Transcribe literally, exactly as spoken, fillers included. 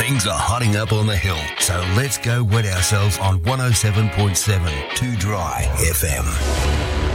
Things are hotting up on the hill, so let's go wet ourselves on one oh seven point seven Too Dry F M.